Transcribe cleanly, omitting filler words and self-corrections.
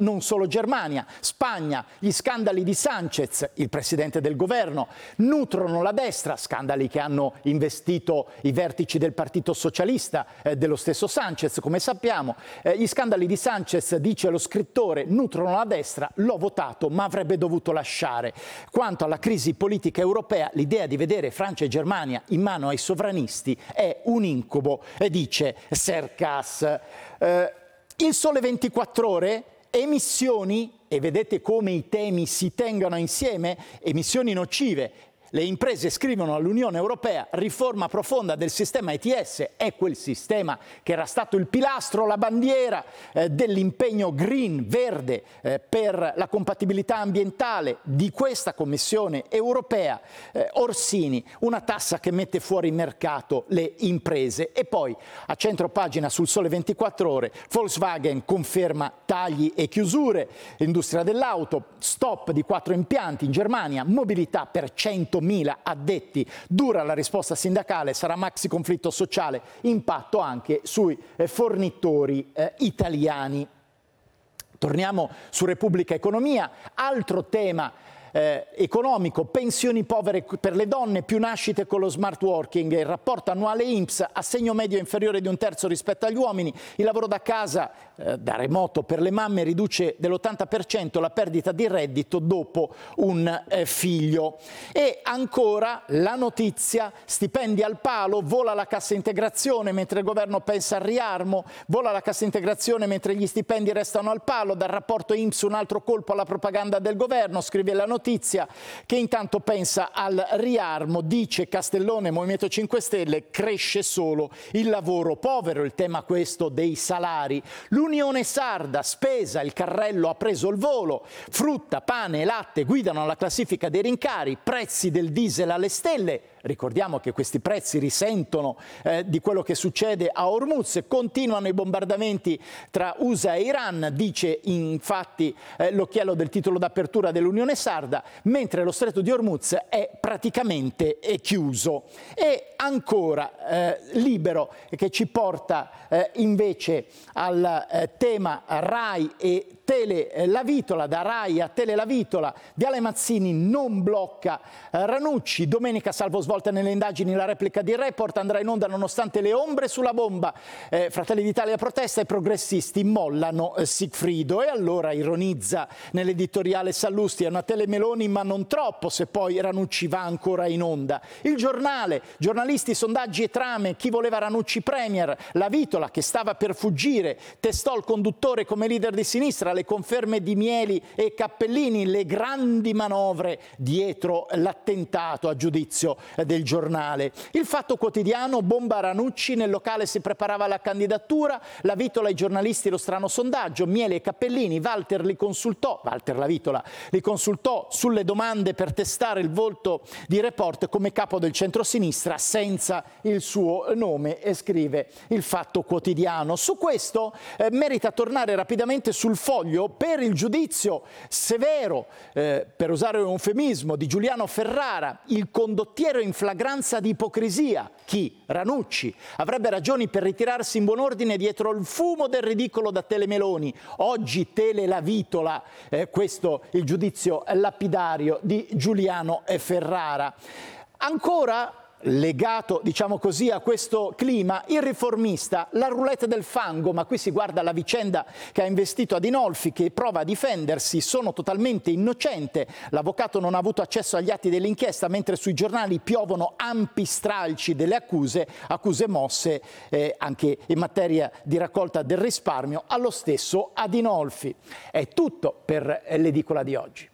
non solo Germania, Spagna, gli scandali di Sanchez, il presidente del governo, nutrono la destra, scandali che hanno investito i vertici del Partito Socialista, dello stesso Sanchez, come sappiamo. Gli scandali di Sanchez, dice lo scrittore, nutrono la destra, l'ho votato ma avrebbe dovuto lasciare. Quanto alla crisi politica europea, l'idea di vedere Francia e Germania in mano ai sovranisti è un incubo, dice Cercas. Il Sole 24 Ore, emissioni, e vedete come i temi si tengano insieme, emissioni nocive. Le imprese scrivono all'Unione Europea, riforma profonda del sistema ETS, è quel sistema che era stato il pilastro, la bandiera dell'impegno green, verde, per la compatibilità ambientale di questa Commissione Europea. Orsini, una tassa che mette fuori mercato le imprese. E poi, a centropagina sul Sole 24 Ore, Volkswagen conferma tagli e chiusure, industria dell'auto, stop di 4 impianti in Germania, mobilità per 100.000 addetti, dura la risposta sindacale, sarà maxi conflitto sociale, impatto anche sui fornitori italiani. Torniamo su Repubblica Economia, altro tema economico, pensioni povere per le donne, più nascite con lo smart working, il rapporto annuale INPS, assegno medio inferiore di 1/3 rispetto agli uomini, il lavoro da casa da remoto per le mamme riduce dell'80% la perdita di reddito dopo un figlio. E ancora la notizia, stipendi al palo, vola la cassa integrazione mentre il governo pensa al riarmo, vola la cassa integrazione mentre gli stipendi restano al palo, dal rapporto INPS un altro colpo alla propaganda del governo, scrive la notizia che intanto pensa al riarmo, dice Castellone, Movimento 5 Stelle, cresce solo il lavoro povero, il tema questo dei salari. L'Unione Sarda, spesa, il carrello ha preso il volo, frutta, pane e latte guidano alla classifica dei rincari, prezzi del diesel alle stelle. Ricordiamo che questi prezzi risentono di quello che succede a Hormuz, continuano i bombardamenti tra USA e Iran, dice infatti l'occhiello del titolo d'apertura dell'Unione Sarda, mentre lo stretto di Hormuz è praticamente chiuso. E ancora Libero, che ci porta invece al tema Rai e Tele-Lavitola, da Rai a Tele-Lavitola. Viale Mazzini non blocca Ranucci, domenica salvo svolta nelle indagini la replica di Report, andrà in onda nonostante le ombre sulla bomba, Fratelli d'Italia protesta e progressisti mollano Sigfrido. E allora ironizza nell'editoriale Sallusti, è una Telemeloni ma non troppo se poi Ranucci va ancora in onda. Il Giornale, giornalisti, sondaggi e trame, chi voleva Ranucci premier, Lavitola che stava per fuggire, testò il conduttore come leader di sinistra, le conferme di Mieli e Cappellini, le grandi manovre dietro l'attentato, a giudizio del Giornale. Il Fatto Quotidiano, bomba Ranucci, nel locale si preparava la candidatura, Lavitola ai giornalisti lo strano sondaggio, Mieli e Cappellini, Walter Lavitola li consultò sulle domande per testare il volto di Report come capo del centrosinistra senza il suo nome, e scrive il Fatto Quotidiano. Su questo merita tornare rapidamente sul Foglio per il giudizio severo, per usare un eufemismo, di Giuliano Ferrara, il condottiero in flagranza di ipocrisia. Chi? Ranucci. Avrebbe ragioni per ritirarsi in buon ordine dietro il fumo del ridicolo da Telemeloni. Oggi Tele-Lavitola, questo il giudizio lapidario di Giuliano Ferrara. Ancora legato, diciamo così, a questo clima, il Riformista, la roulette del fango, ma qui si guarda la vicenda che ha investito Adinolfi, che prova a difendersi, sono totalmente innocente, l'avvocato non ha avuto accesso agli atti dell'inchiesta, mentre sui giornali piovono ampi stralci delle accuse mosse anche in materia di raccolta del risparmio allo stesso Adinolfi. È tutto per l'edicola di oggi.